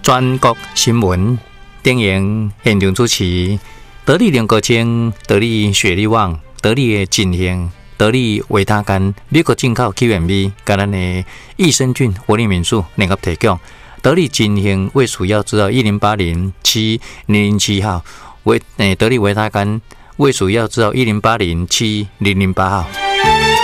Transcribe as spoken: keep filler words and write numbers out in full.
全国新闻电影现场主持，得力联合精、得力雪力旺、得力的进行、得力维他干、美国进口 Q M V， 跟咱的益生菌活力民宿联合提供。得力进行为鼠药知道一零八零七零零七号，维诶得力维他干为鼠药知道一零八零七零零八号。